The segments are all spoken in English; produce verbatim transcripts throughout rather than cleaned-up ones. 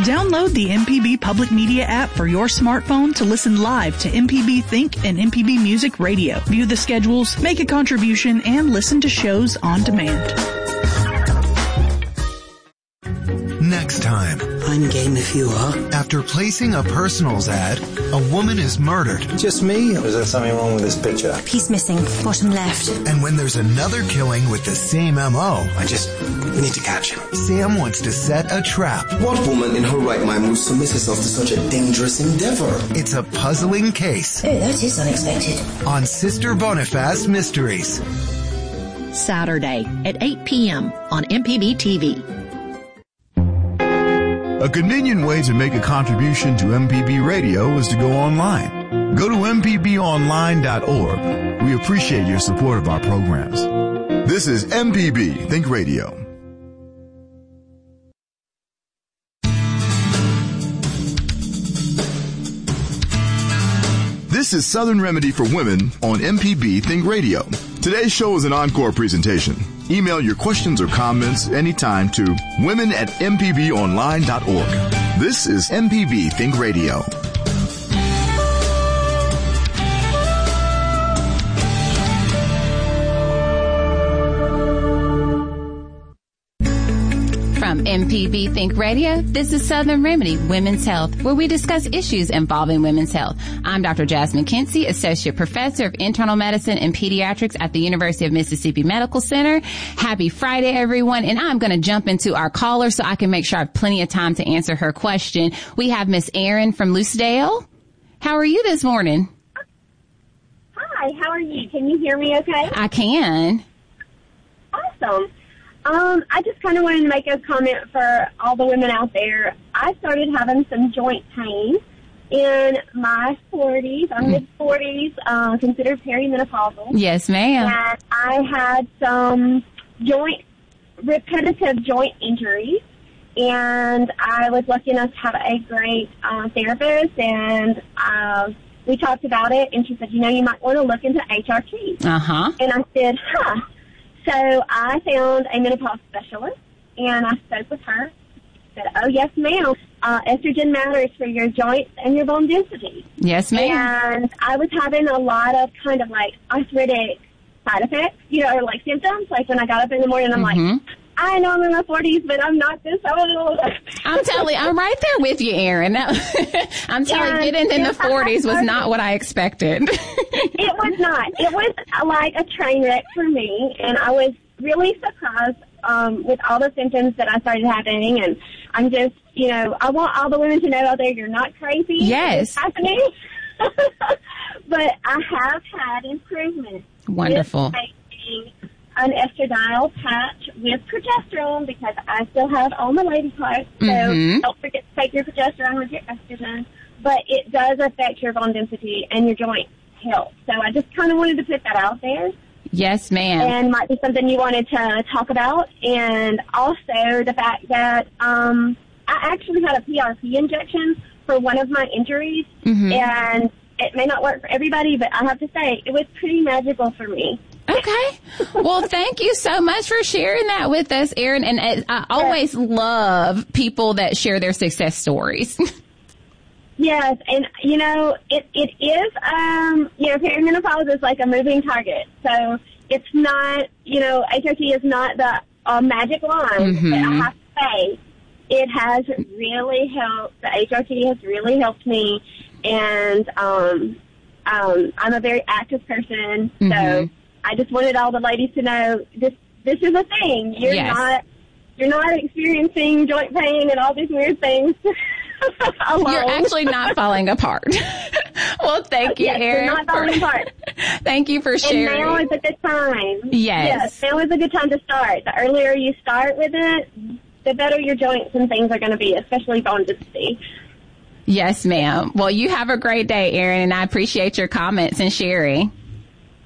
Download the M P B Public Media app for your smartphone to listen live to M P B Think and M P B Music Radio. View the schedules, make a contribution, and listen to shows on demand. Next time. I'm game if you are. After placing a personals ad, a woman is murdered. Just me? Or is there something wrong with this picture? Piece missing, bottom left. And when there's another killing with the same M O, I just need to catch him. Sam wants to set a trap. What woman in her right mind would submit herself to such a dangerous endeavor? It's a puzzling case. Oh, that is unexpected. On Sister Boniface Mysteries. Saturday at eight p.m. on M P B T V. A convenient way to make a contribution to M P B Radio is to go online. Go to m p b online dot org. We appreciate your support of our programs. This is M P B Think Radio. This is Southern Remedy for Women on M P B Think Radio. Today's show is an encore presentation. Email your questions or comments anytime to women at m p b online dot org. This is M P B Think Radio. From M P B Think Radio, this is Southern Remedy, Women's Health, where we discuss issues involving women's health. I'm Doctor Jasmine Kinsey, Associate Professor of Internal Medicine and Pediatrics at the University of Mississippi Medical Center. Happy Friday, everyone, and I'm going to jump into our caller so I can make sure I have plenty of time to answer her question. We have Miss Erin from Lucedale. How are you this morning? Hi, how are you? Can you hear me okay? I can. Awesome. Um, I just kind of wanted to make a comment for all the women out there. I started having some joint pain in my forties. I'm mid-forties, uh, considered perimenopausal. Yes, ma'am. And I had some joint, repetitive joint injuries, and I was lucky enough to have a great uh, therapist, and uh, we talked about it, and she said, you know, you might want to look into H R T. Uh-huh. And I said, huh. So I found a menopause specialist, and I spoke with her. Said, oh, yes, ma'am. Uh, estrogen matters for your joints and your bone density. Yes, ma'am. And I was having a lot of kind of like arthritic side effects, you know, or like symptoms. Like when I got up in the morning, I'm mm-hmm. like, I know I'm in my forties, but I'm not this old. I'm telling you, I'm right there with you, Erin. I'm telling you, getting in the forties was not what I expected. It was not. It was like a train wreck for me, and I was really surprised um, with all the symptoms that I started having, and I'm just, you know, I want all the women to know out there you're not crazy. Yes. It's happening. But I have had improvement. Wonderful. With taking an estradiol patch with progesterone, because I still have all my lady parts, so mm-hmm. don't forget to take your progesterone with your estrogen. But it does affect your bone density and your joint health. So I just kind of wanted to put that out there. Yes, ma'am. And might be something you wanted to talk about. And also the fact that um, I actually had a P R P injection for one of my injuries, mm-hmm. and it may not work for everybody, but I have to say it was pretty magical for me. Okay. Well, thank you so much for sharing that with us, Erin. And I always love people that share their success stories. Yes, and, you know, it, it is, um, you know, perimenopause is like a moving target. So it's not, you know, H R T is not the uh, magic line. Mm-hmm. But I have to say, it has really helped. The H R T has really helped me. And um, um, I'm a very active person, so mm-hmm. I just wanted all the ladies to know this this is a thing. You're yes. not you're not experiencing joint pain and all these weird things alone. You're actually not falling apart. Well, thank you, yes, Erin. You're not falling for, apart. Thank you for sharing. And now is a good time. Yes. Yes, now is a good time to start. The earlier you start with it, the better your joints and things are going to be, especially bone density. Yes, ma'am. Well, you have a great day, Erin, and I appreciate your comments and sharing.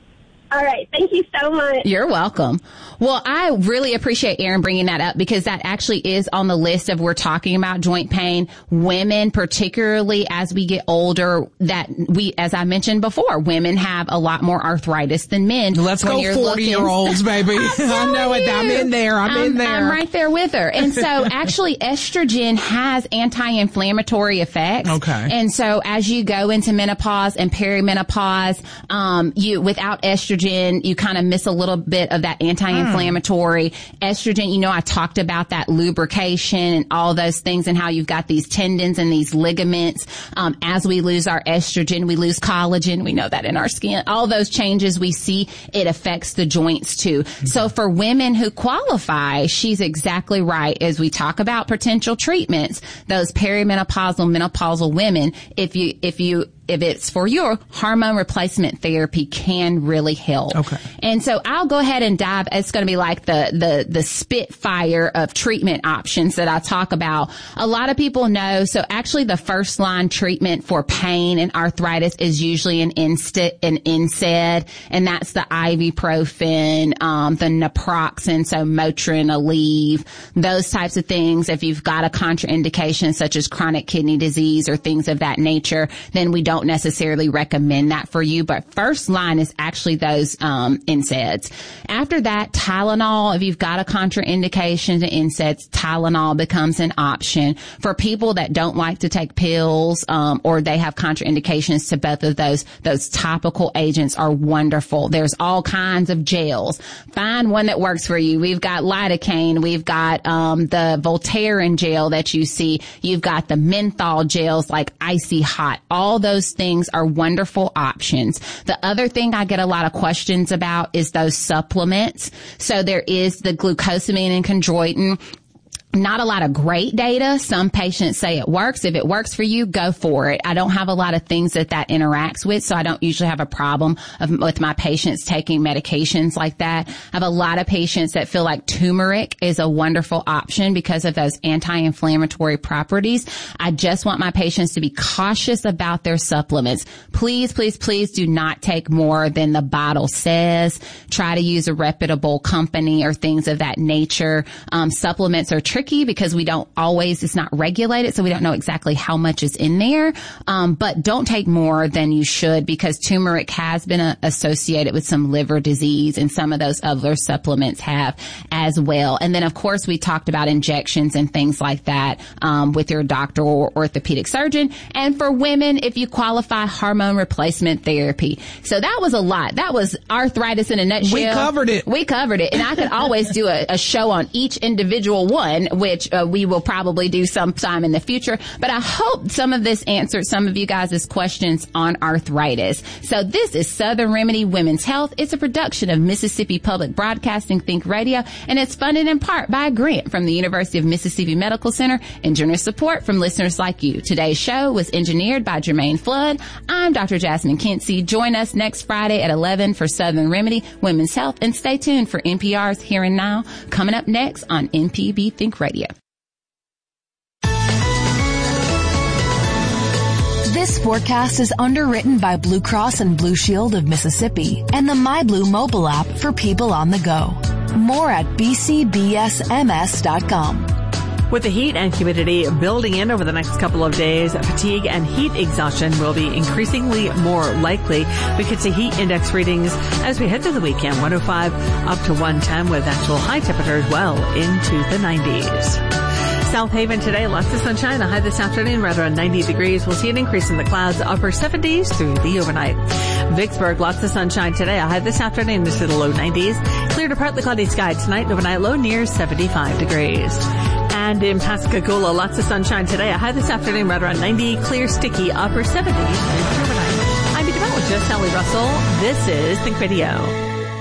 All right. Thank you so much. You're welcome. Well, I really appreciate Erin bringing that up because that actually is on the list of we're talking about joint pain. Women, particularly as we get older, that we, as I mentioned before, women have a lot more arthritis than men. Let's go forty-year-olds, baby. I know it. I'm in there. I'm, I'm in there. I'm right there with her. And so actually estrogen has anti-inflammatory effects. Okay. And so as you go into menopause and perimenopause, um, you, without estrogen, you kind of miss a little bit of that anti-inflammatory. Mm. Estrogen, you know, I talked about that lubrication and all those things and how you've got these tendons and these ligaments. Um, as we lose our estrogen, we lose collagen. We know that in our skin. All those changes we see, it affects the joints too. Mm-hmm. So for women who qualify, she's exactly right. As we talk about potential treatments, those perimenopausal, menopausal women, if you, if you, if it's for your hormone replacement therapy can really help. Okay. And so I'll go ahead and dive. It's going to be like the, the, the spitfire of treatment options that I talk about. A lot of people know. So actually the first line treatment for pain and arthritis is usually an Insta, an N SAID, and that's the ibuprofen, um, the naproxen, so Motrin, Aleve, those types of things. If you've got a contraindication such as chronic kidney disease or things of that nature, then we don't necessarily recommend that for you, but first line is actually those um N SAIDs. After that, Tylenol, if you've got a contraindication to N SAIDs, Tylenol becomes an option. For people that don't like to take pills um or they have contraindications to both of those, those topical agents are wonderful. There's all kinds of gels. Find one that works for you. We've got lidocaine, we've got um the Voltaren gel that you see, you've got the menthol gels like Icy Hot. All those things are wonderful options. The other thing I get a lot of questions about is those supplements. So there is the glucosamine and chondroitin. Not a lot of great data. Some patients say it works. If it works for you, go for it. I don't have a lot of things that that interacts with, so I don't usually have a problem of, with my patients taking medications like that. I have a lot of patients that feel like turmeric is a wonderful option because of those anti-inflammatory properties. I just want my patients to be cautious about their supplements. Please, please, please do not take more than the bottle says. Try to use a reputable company or things of that nature. Um, supplements are tricky because we don't always, it's not regulated, so we don't know exactly how much is in there. Um, but don't take more than you should because turmeric has been a, associated with some liver disease, and some of those other supplements have as well. And then, of course, we talked about injections and things like that um, with your doctor or orthopedic surgeon. And for women, if you qualify, hormone replacement therapy. So that was a lot. That was arthritis in a nutshell. We covered it. We covered it. And I could always do a, a show on each individual one, which uh, we will probably do sometime in the future. But I hope some of this answered some of you guys' questions on arthritis. So this is Southern Remedy Women's Health. It's a production of Mississippi Public Broadcasting Think Radio, and it's funded in part by a grant from the University of Mississippi Medical Center and generous support from listeners like you. Today's show was engineered by Jermaine Flood. I'm Doctor Jasmine Kinsey. Join us next Friday at eleven for Southern Remedy Women's Health, and stay tuned for N P R's Here and Now coming up next on M P B Think Radio. This forecast is underwritten by Blue Cross and Blue Shield of Mississippi and the MyBlue mobile app for people on the go. More at b c b s m s dot com. With the heat and humidity building in over the next couple of days, fatigue and heat exhaustion will be increasingly more likely. We could see heat index readings as we head through the weekend, one oh five up to one ten, with actual high temperatures well into the nineties. South Haven today, lots of sunshine. A high this afternoon, right around ninety degrees. We'll see an increase in the clouds, upper seventies through the overnight. Vicksburg, lots of sunshine today. A high this afternoon to the low nineties. Clear to partly cloudy sky tonight, overnight low near seventy-five degrees. And in Pascagoula, lots of sunshine today. A high this afternoon, right around ninety. Clear, sticky, upper seventies through overnight. I'm meteorologist Sally Russell. This is Think Radio.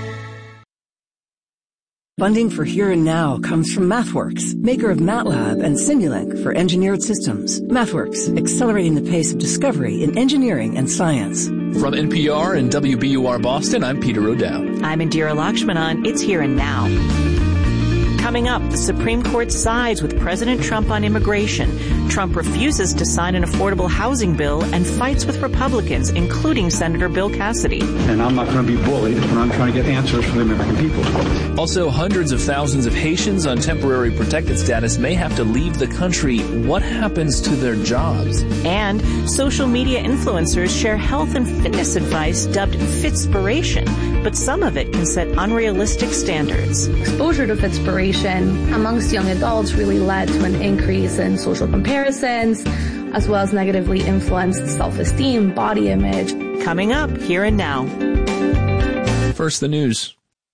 Funding for Here and Now comes from MathWorks, maker of MATLAB and Simulink for engineered systems. MathWorks, accelerating the pace of discovery in engineering and science. From N P R and W B U R Boston, I'm Peter O'Dowd. I'm Indira Lakshmanan. It's Here and Now. Coming up, the Supreme Court sides with President Trump on immigration. Trump refuses to sign an affordable housing bill and fights with Republicans, including Senator Bill Cassidy. And I'm not going to be bullied when I'm trying to get answers from the American people. Also, hundreds of thousands of Haitians on temporary protected status may have to leave the country. What happens to their jobs? And social media influencers share health and fitness advice dubbed Fitspiration, but some of it can set unrealistic standards. Exposure to Fitspiration amongst young adults really led to an increase in social comparisons, as well as negatively influenced self-esteem, body image. Coming up, here and now. First, the news.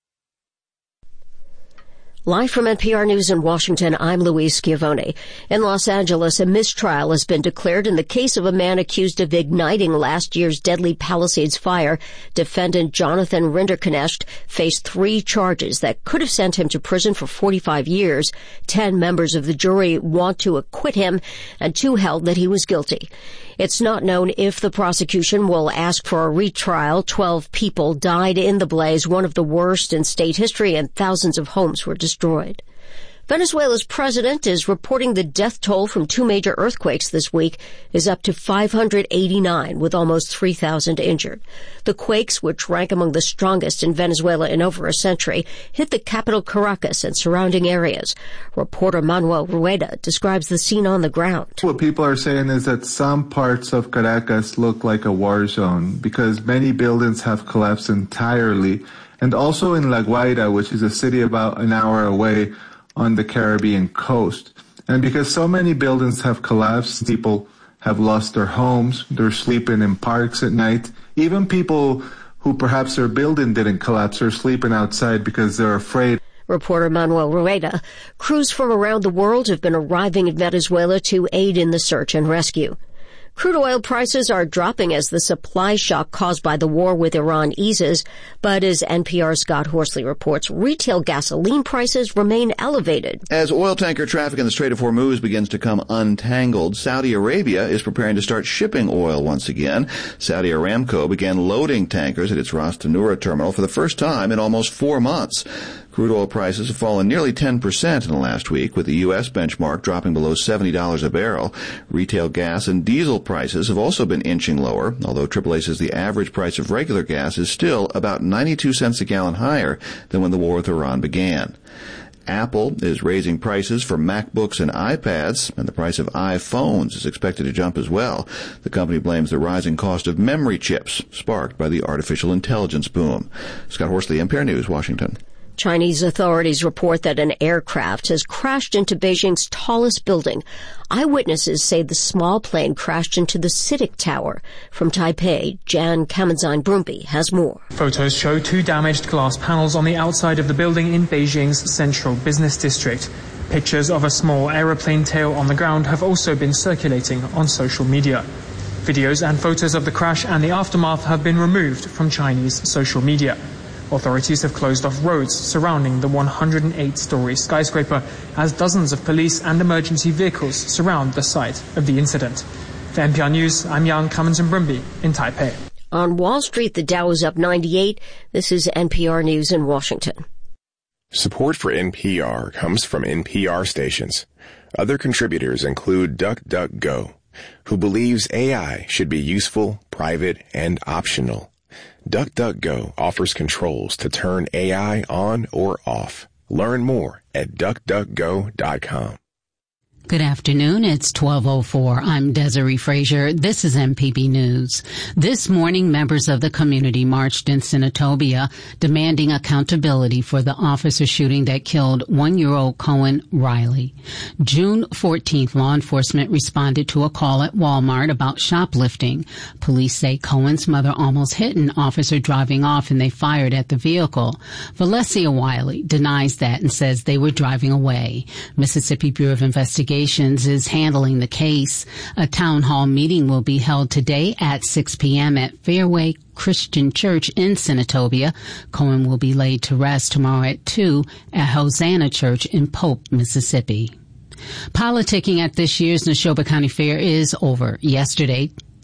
Live from N P R News in Washington, I'm Louise Schiavone. In Los Angeles, a mistrial has been declared in the case of a man accused of igniting last year's deadly Palisades fire. Defendant Jonathan Rinderknecht faced three charges that could have sent him to prison for forty-five years. Ten members of the jury want to acquit him, and two held that he was guilty. It's not known if the prosecution will ask for a retrial. Twelve people died in the blaze, one of the worst in state history, and thousands of homes were destroyed. Venezuela's president is reporting the death toll from two major earthquakes this week is up to five hundred eighty-nine, with almost three thousand injured. The quakes, which rank among the strongest in Venezuela in over a century, hit the capital Caracas and surrounding areas. Reporter Manuel Rueda describes the scene on the ground. What people are saying is that some parts of Caracas look like a war zone because many buildings have collapsed entirely. And also in La Guaira, which is a city about an hour away, on the Caribbean coast. And because so many buildings have collapsed, people have lost their homes, they're sleeping in parks at night. Even people who perhaps their building didn't collapse are sleeping outside because they're afraid. Reporter Manuel Rueda. Crews from around the world have been arriving in Venezuela to aid in the search and rescue. Crude oil prices are dropping as the supply shock caused by the war with Iran eases, but as N P R's Scott Horsley reports, retail gasoline prices remain elevated. As oil tanker traffic in the Strait of Hormuz begins to come untangled, Saudi Arabia is preparing to start shipping oil once again. Saudi Aramco began loading tankers at its Ras Tanura terminal for the first time in almost four months. Crude oil prices have fallen nearly ten percent in the last week, with the U S benchmark dropping below seventy dollars a barrel. Retail gas and diesel prices have also been inching lower, although triple A says the average price of regular gas is still about ninety-two cents a gallon higher than when the war with Iran began. Apple is raising prices for MacBooks and iPads, and the price of iPhones is expected to jump as well. The company blames the rising cost of memory chips, sparked by the artificial intelligence boom. Scott Horsley, N P R News, Washington. Chinese authorities report that an aircraft has crashed into Beijing's tallest building. Eyewitnesses say the small plane crashed into the C I T I C Tower. From Taipei, Jan Kamenzine-Brumby has more. Photos show two damaged glass panels on the outside of the building in Beijing's central business district. Pictures of a small aeroplane tail on the ground have also been circulating on social media. Videos and photos of the crash and the aftermath have been removed from Chinese social media. Authorities have closed off roads surrounding the one hundred eight story skyscraper as dozens of police and emergency vehicles surround the site of the incident. For N P R News, I'm Jan Kamenzine-Brumby in Taipei. On Wall Street, the Dow is up ninety-eight. This is N P R News in Washington. Support for N P R comes from N P R stations. Other contributors include DuckDuckGo, who believes A I should be useful, private, and optional. DuckDuckGo offers controls to turn A I on or off. Learn more at duck duck go dot com. Good afternoon. It's twelve oh four. I'm Desiree Frazier. This is M P B News. This morning, members of the community marched in Senatobia demanding accountability for the officer shooting that killed one-year-old Cohen Riley. June fourteenth, law enforcement responded to a call at Walmart about shoplifting. Police say Cohen's mother almost hit an officer driving off and they fired at the vehicle. Valencia Wiley denies that and says they were driving away. Mississippi Bureau of Investigation is handling the case. A town hall meeting will be held today at six p.m. at Fairway Christian Church in Senatobia. Cohen will be laid to rest tomorrow at two at Hosanna Church in Pope, Mississippi. Politicking at this year's Neshoba County Fair is over. Yesterday,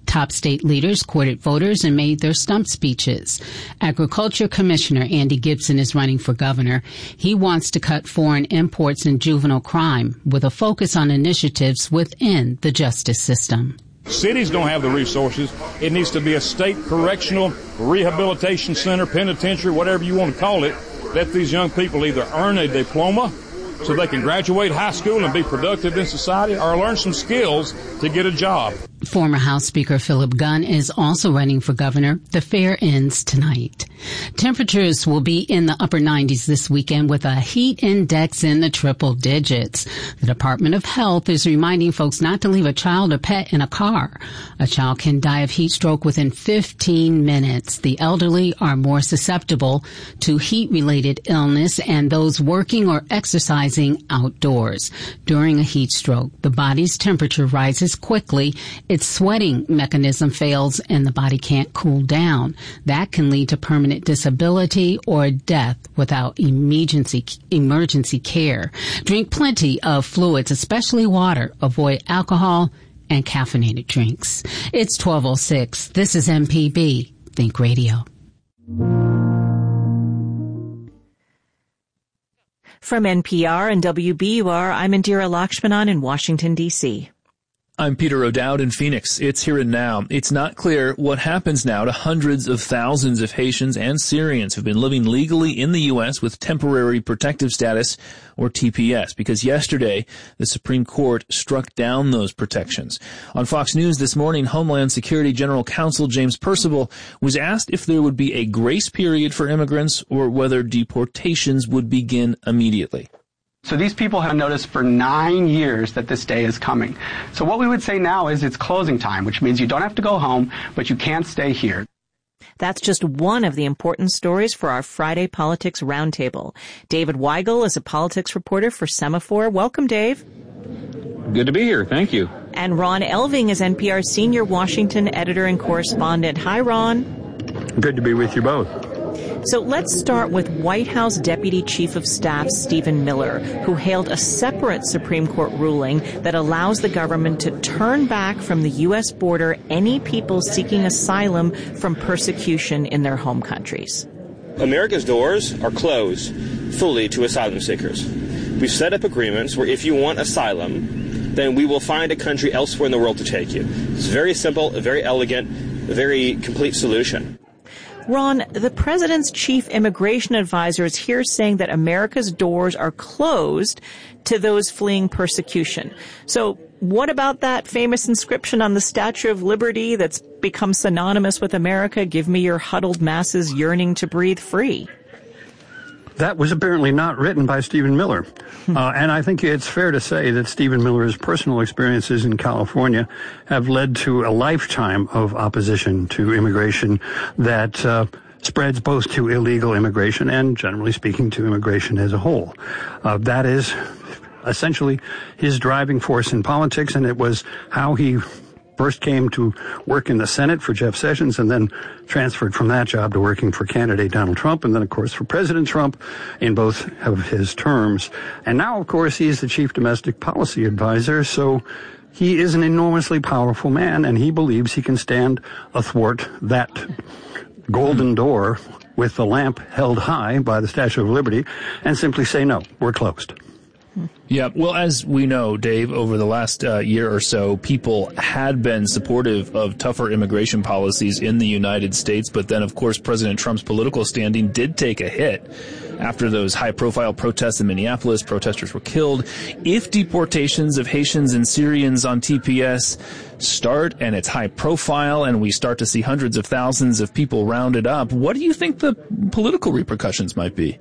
Top state leaders courted voters and made their stump speeches. Agriculture Commissioner Andy Gibson is running for governor. He wants to cut foreign imports and juvenile crime with a focus on initiatives within the justice system. Cities don't have the resources. It needs to be a state correctional rehabilitation center, penitentiary, whatever you want to call it. Let these young people either earn a diploma so they can graduate high school and be productive in society, or learn some skills to get a job. Former House Speaker Philip Gunn is also running for governor. The fair ends tonight. Temperatures will be in the upper nineties this weekend with a heat index in the triple digits. The Department of Health is reminding folks not to leave a child or pet in a car. A child can die of heat stroke within fifteen minutes. The elderly are more susceptible to heat-related illness, and those working or exercising outdoors. During a heat stroke, the body's temperature rises quickly. Its sweating mechanism fails and the body can't cool down. That can lead to permanent disability or death without emergency emergency care. Drink plenty of fluids, especially water. Avoid alcohol and caffeinated drinks. It's twelve oh six. This is M P B Think Radio. From N P R and W B U R, I'm Indira Lakshmanan in Washington, D C I'm Peter O'Dowd in Phoenix. It's here and now. It's not clear what happens now to hundreds of thousands of Haitians and Syrians who've been living legally in the U S with temporary protective status, or T P S, because yesterday the Supreme Court struck down those protections. On Fox News this morning, Homeland Security General Counsel James Percival was asked if there would be a grace period for immigrants or whether deportations would begin immediately. So these people have noticed for nine years that this day is coming. So what we would say now is it's closing time, which means you don't have to go home, but you can't stay here. That's just one of the important stories for our Friday Politics Roundtable. David Weigel is a politics reporter for Semaphore. Welcome, Dave. Good to be here. Thank you. And Ron Elving is N P R's senior Washington editor and correspondent. Hi, Ron. Good to be with you both. So let's start with White House Deputy Chief of Staff Stephen Miller, who hailed a separate Supreme Court ruling that allows the government to turn back from the U S border any people seeking asylum from persecution in their home countries. America's doors are closed fully to asylum seekers. We've set up agreements where if you want asylum, then we will find a country elsewhere in the world to take you. It's very simple, a very elegant, a very complete solution. Ron, the president's chief immigration advisor is here saying that America's doors are closed to those fleeing persecution. So what about that famous inscription on the Statue of Liberty that's become synonymous with America? Give me your huddled masses yearning to breathe free. That was apparently not written by Stephen Miller. Uh, and I think it's fair to say that Stephen Miller's personal experiences in California have led to a lifetime of opposition to immigration that uh, spreads both to illegal immigration and, generally speaking, to immigration as a whole. Uh, that is essentially his driving force in politics, and it was how he first came to work in the Senate for Jeff Sessions and then transferred from that job to working for candidate Donald Trump and then, of course, for President Trump in both of his terms. And now, of course, he's the chief domestic policy advisor, so he is an enormously powerful man, and he believes he can stand athwart that golden door with the lamp held high by the Statue of Liberty and simply say, no, we're closed. Yeah, well, as we know, Dave, over the last uh, year or so, people had been supportive of tougher immigration policies in the United States. But then, of course, President Trump's political standing did take a hit after those high-profile protests in Minneapolis. Protesters were killed. If deportations of Haitians and Syrians on T P S start and it's high profile and we start to see hundreds of thousands of people rounded up, what do you think the political repercussions might be?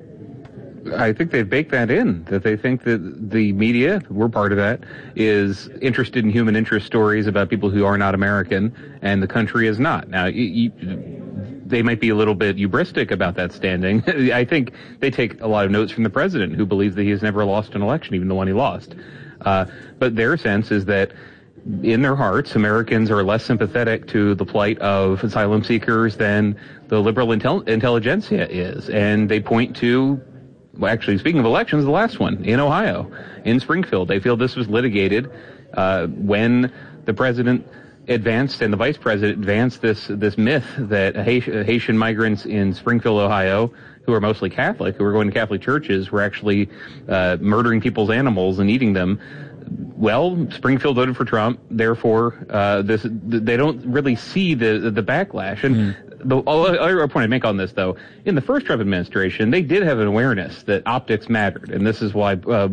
I think they've baked that in, that they think that the media, we're part of that, is interested in human interest stories about people who are not American, and the country is not. Now, you, you, they might be a little bit hubristic about that standing. I think they take a lot of notes from the president, who believes that he has never lost an election, even the one he lost. Uh, but their sense is that in their hearts, Americans are less sympathetic to the plight of asylum seekers than the liberal intel- intelligentsia is. And they point to, well, actually, speaking of elections, the last one in Ohio, in Springfield. They feel this was litigated uh, when the president advanced, and the vice president advanced this this myth that Haitian migrants in Springfield, Ohio, who are mostly Catholic, who are going to Catholic churches, were actually uh, murdering people's animals and eating them. Well, Springfield voted for Trump, therefore, uh, this they don't really see the the backlash. And mm. the other point I make on this, though, in the first Trump administration, they did have an awareness that optics mattered, and this is why uh,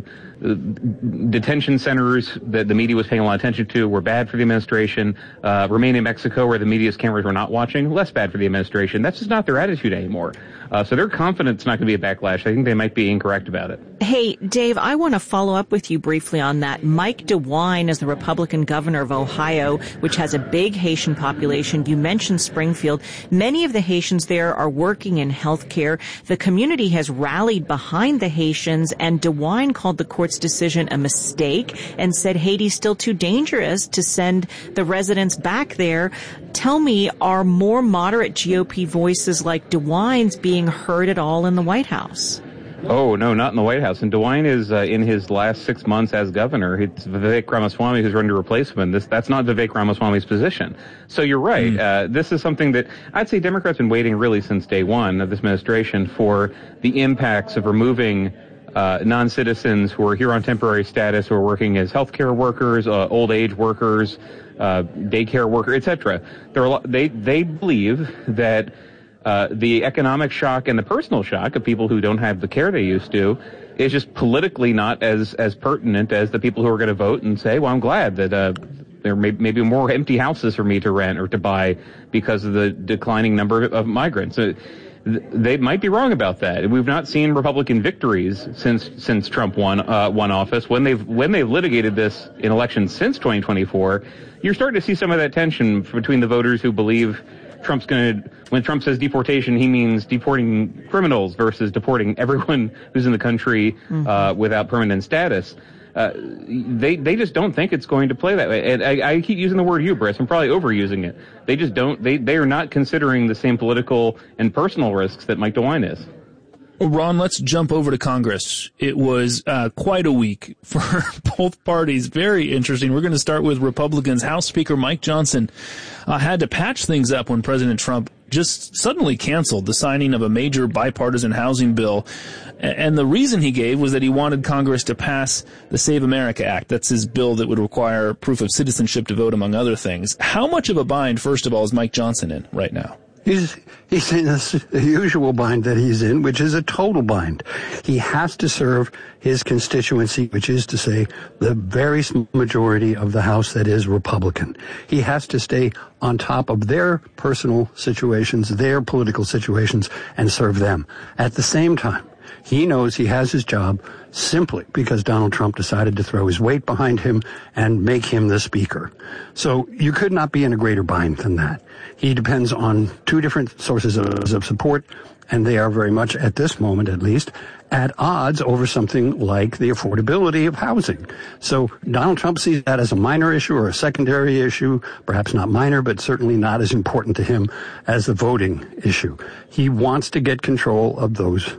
detention centers that the media was paying a lot of attention to were bad for the administration. Uh, Remain in Mexico, where the media's cameras were not watching, less bad for the administration. That's just not their attitude anymore. Uh, so they're confident it's not going to be a backlash. I think they might be incorrect about it. Hey, Dave, I want to follow up with you briefly on that. Mike DeWine is the Republican governor of Ohio, which has a big Haitian population. You mentioned Springfield. Many of the Haitians there are working in healthcare. The community has rallied behind the Haitians, and DeWine called the court's decision a mistake and said Haiti's still too dangerous to send the residents back there. Tell me, are more moderate G O P voices like DeWine's being heard at all in the White House? Oh, no, not in the White House. And DeWine is uh, in his last six months as governor. It's Vivek Ramaswamy who's running to replace him. This, that's not Vivek Ramaswamy's position. So you're right. Mm. Uh, this is something that I'd say Democrats have been waiting really since day one of this administration for the impacts of removing uh, non-citizens who are here on temporary status, who are working as healthcare workers, uh, old age workers, uh, daycare workers, et cetera. There are, they, they believe that Uh, the economic shock and the personal shock of people who don't have the care they used to is just politically not as, as pertinent as the people who are going to vote and say, well, I'm glad that, uh, there may, may be more empty houses for me to rent or to buy because of the declining number of, of migrants. Uh, they might be wrong about that. We've not seen Republican victories since, since Trump won, uh, won office. When they've, when they've litigated this in elections since twenty twenty-four, you're starting to see some of that tension between the voters who believe Trump's going to, when Trump says deportation, he means deporting criminals versus deporting everyone who's in the country mm-hmm. uh, without permanent status. Uh, they they just don't think it's going to play that way. And I, I keep using the word hubris. I'm probably overusing it. They just don't. They they are not considering the same political and personal risks that Mike DeWine is. Well, Ron, let's jump over to Congress. It was uh, quite a week for both parties. Very interesting. We're going to start with Republicans. House Speaker Mike Johnson uh, had to patch things up when President Trump just suddenly canceled the signing of a major bipartisan housing bill. And the reason he gave was that he wanted Congress to pass the Save America Act. That's his bill that would require proof of citizenship to vote, among other things. How much of a bind, first of all, is Mike Johnson in right now? He's, he's in the usual bind that he's in, which is a total bind. He has to serve his constituency, which is to say the very small majority of the House that is Republican. He has to stay on top of their personal situations, their political situations, and serve them. At the same time, he knows he has his job simply because Donald Trump decided to throw his weight behind him and make him the speaker. So you could not be in a greater bind than that. He depends on two different sources of, of support, and they are very much, at this moment at least, at odds over something like the affordability of housing. So Donald Trump sees that as a minor issue or a secondary issue, perhaps not minor, but certainly not as important to him as the voting issue. He wants to get control of those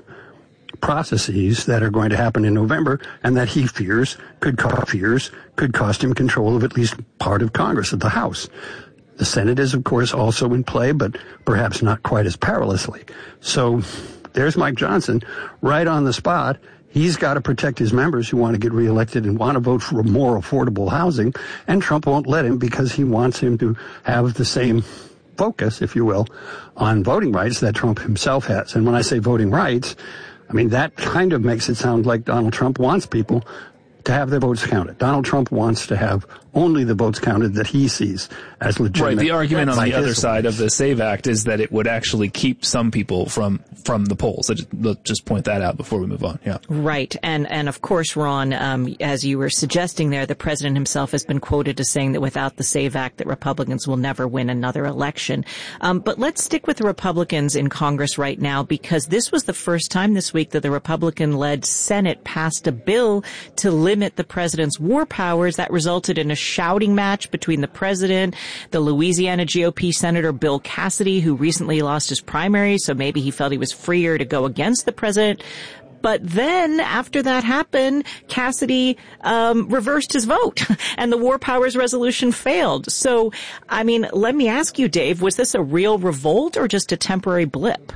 processes that are going to happen in November, and that he fears could cost, fears could cost him control of at least part of Congress, of the House. The Senate is, of course, also in play, but perhaps not quite as perilously. So there's Mike Johnson right on the spot. He's got to protect his members who want to get reelected and want to vote for more affordable housing, and Trump won't let him because he wants him to have the same focus, if you will, on voting rights that Trump himself has. And when I say voting rights, I mean, that kind of makes it sound like Donald Trump wants people to have their votes counted. Donald Trump wants to have only the votes counted that he sees as legitimate. Right. The argument on the other his side of the SAVE Act is that it would actually keep some people from from the polls. Let's just, just point that out before we move on. Yeah. Right. And and of course, Ron, um, as you were suggesting there, the president himself has been quoted as saying that without the SAVE Act, that Republicans will never win another election. Um, but let's stick with the Republicans in Congress right now, because this was the first time this week that the Republican-led Senate passed a bill to limit the president's war powers. That resulted in a shouting match between the president, the Louisiana G O P Senator Bill Cassidy, who recently lost his primary, so maybe he felt he was freer to go against the president. But then, after that happened, Cassidy um, reversed his vote, and the War Powers Resolution failed. So, I mean, let me ask you, Dave, was this a real revolt or just a temporary blip?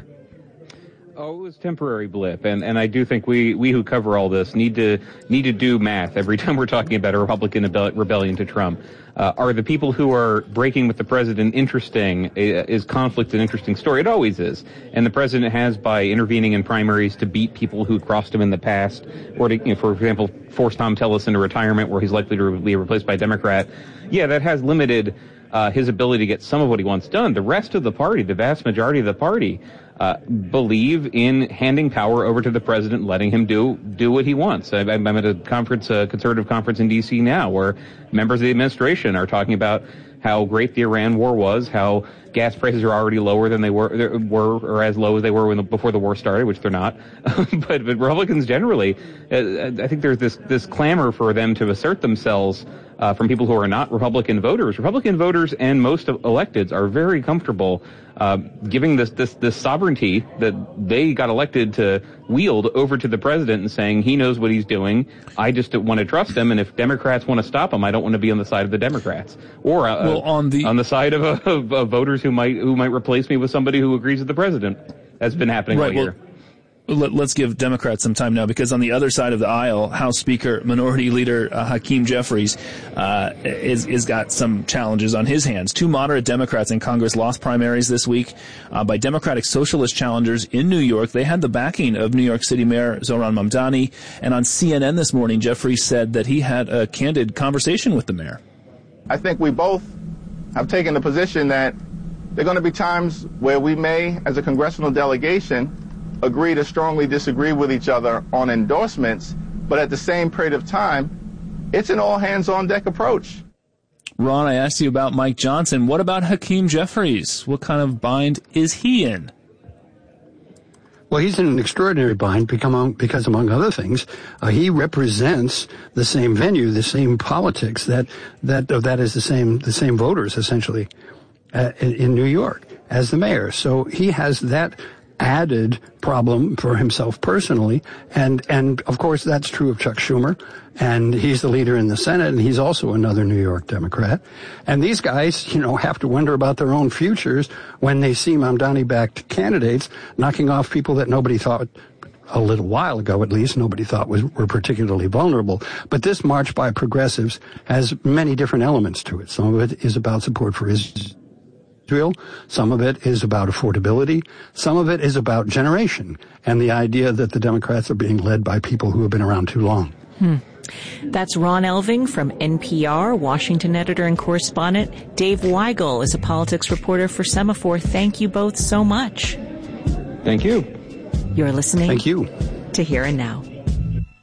Oh, it was a temporary blip, and, and I do think we, we who cover all this need to need to do math every time we're talking about a Republican rebellion to Trump. Uh, are the people who are breaking with the president interesting? Is conflict an interesting story? It always is. And the president has, by intervening in primaries to beat people who crossed him in the past, or to, you know, for example, force Tom Tillis into retirement where he's likely to be replaced by a Democrat. Yeah, that has limited uh, his ability to get some of what he wants done. The rest of the party, the vast majority of the party, Uh, believe in handing power over to the president, letting him do do what he wants. I, I'm at a conference, a conservative conference in D C now, where members of the administration are talking about how great the Iran war was, how gas prices are already lower than they were, were or as low as they were when the, before the war started, which they're not. but, but Republicans generally, uh, I think there's this this clamor for them to assert themselves uh, from people who are not Republican voters. Republican voters and most of electeds are very comfortable Uh, giving this, this, this sovereignty that they got elected to wield over to the president and saying he knows what he's doing. I just don't want to trust him. And if Democrats want to stop him, I don't want to be on the side of the Democrats or uh, well, on the on the side of, uh, of, of voters who might who might replace me with somebody who agrees with the president. That's been happening right, all year. Well, let, let's give Democrats some time now, because on the other side of the aisle, House Speaker, Minority Leader uh, Hakeem Jeffries uh, is, is got some challenges on his hands. Two moderate Democrats in Congress lost primaries this week uh, by Democratic Socialist challengers in New York. They had the backing of New York City Mayor Zohran Mamdani, and on C N N this morning, Jeffries said that he had a candid conversation with the mayor. I think we both have taken the position that there are going to be times where we may, as a congressional delegation, agree to strongly disagree with each other on endorsements, but at the same period of time, it's an all-hands-on-deck approach. Ron, I asked you about Mike Johnson. What about Hakeem Jeffries? What kind of bind is he in? Well, he's in an extraordinary bind because, among other things, uh, he represents the same venue, the same politics that that uh, that is the same the same voters essentially uh, in, in New York as the mayor. So he has that added problem for himself personally, and and of course that's true of Chuck Schumer, and he's the leader in the Senate, and he's also another New York Democrat. And these guys, you know, have to wonder about their own futures when they see Mamdani-backed candidates knocking off people that nobody thought, a little while ago at least, nobody thought was were particularly vulnerable. But this march by progressives has many different elements to it. Some of it is about support for Israel. Some of it is about affordability. Some of it is about generation and the idea that the Democrats are being led by people who have been around too long. Hmm. That's Ron Elving from N P R, Washington editor and correspondent. Dave Weigel is a politics reporter for Semaphore. Thank you both so much. Thank you. You're listening Thank you. to Here and Now.